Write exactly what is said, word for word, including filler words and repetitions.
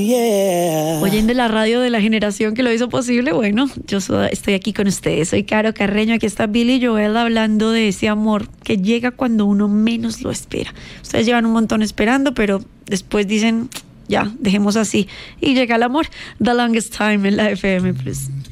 Yeah. Oyen de la radio de la generación que lo hizo posible. Bueno, yo soy, estoy aquí con ustedes. Soy Caro Carreño. Aquí está Billy Joel hablando de ese amor que llega cuando uno menos lo espera. Ustedes llevan un montón esperando, pero después dicen, ya, dejemos así. Y llega el amor. The Longest Time en la F M Plus.